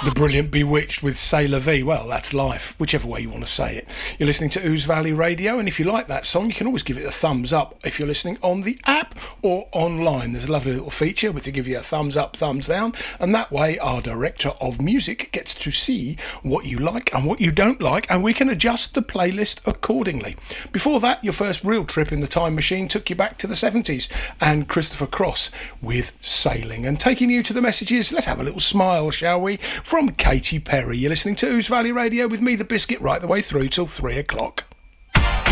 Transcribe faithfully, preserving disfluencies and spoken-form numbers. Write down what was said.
The brilliant Bewitched with Sailor V. Well, that's life, whichever way you want to say it. You're listening to Ouse Valley Radio, and if you like that song, you can always give it a thumbs up if you're listening on the app or online. There's a lovely little feature with to give you a thumbs up, thumbs down, and that way our director of music gets to see what you like and what you don't like, and we can adjust the playlist accordingly. Before that, your first real trip in the time machine took you back to the seventies, and Christopher Cross with Sailing. And taking you to the messages, let's have a little smile, shall we? From Katy Perry. You're listening to Ouse Valley Radio with me, the Biscuit, right the way through till three o'clock.